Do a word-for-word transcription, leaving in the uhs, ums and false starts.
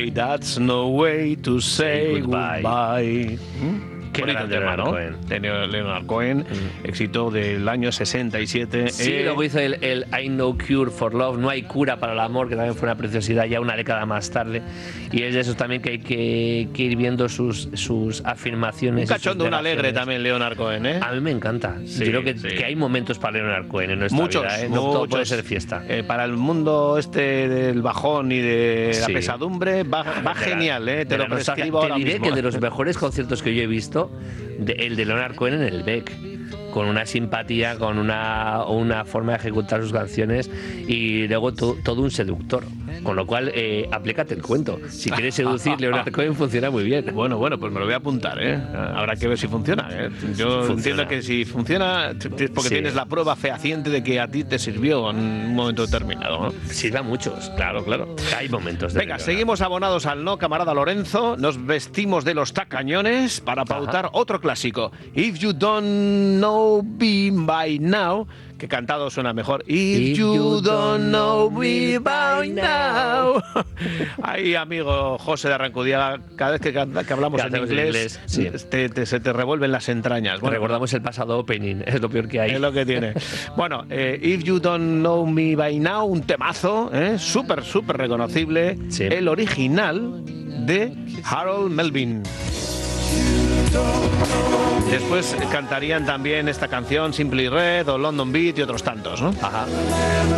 goodbye, that's no way to say, say goodbye. goodbye. ¿Mm? Qué bonito grande tema, Leonard ¿no? Cohen. De Leonard Cohen, mm. éxito del año sesenta y siete. Sí, eh... luego hizo el, el I No Cure for Love, No hay cura para el amor, que también fue una preciosidad ya una década más tarde. Y es de esos también que hay que, que ir viendo sus, sus afirmaciones. Un cachondo, un alegre también Leonard Cohen, ¿eh? A mí me encanta. Sí, Yo creo que, sí. que hay momentos para Leonard Cohen en nuestra muchos, vida, ¿eh? No muchos. todo puede ser fiesta. Eh, para el mundo este del bajón y de sí. la pesadumbre, va, va de genial, la, ¿eh? Te lo prescribo ahora Te diré mismo. que de los mejores conciertos que yo he visto, de, el de Leonard Cohen en el Beck, con una simpatía, con una, una forma de ejecutar sus canciones y luego to, todo un seductor. Con lo cual, eh, aplícate el cuento. Si quieres seducir, Leonard Cohen funciona muy bien. Bueno, bueno, pues me lo voy a apuntar, ¿eh? Habrá que ver si funciona, ¿eh? Yo funciona. entiendo que si funciona es porque sí. tienes la prueba fehaciente de que a ti te sirvió en un momento determinado, ¿no? Sirve a muchos, claro, claro. Hay momentos de Venga, Leonard. Seguimos abonados al no, camarada Lorenzo. Nos vestimos de los tacañones para pautar Ajá. otro clásico. If You Don't Know Me By Now, que cantado suena mejor. If, If you, you don't know me by now. Ahí, amigo José de Arrancudiaga, cada vez que, que hablamos en inglés, inglés sí. te, te, se te revuelven las entrañas. Bueno, recordamos el pasado opening, es lo peor que hay. Es lo que tiene. Bueno, eh, If You Don't Know Me By Now, un temazo, ¿eh? súper, súper reconocible. Sí. El original de Harold Melvin. Después cantarían también esta canción Simply Red o London Beat y otros tantos, ¿no? Ajá.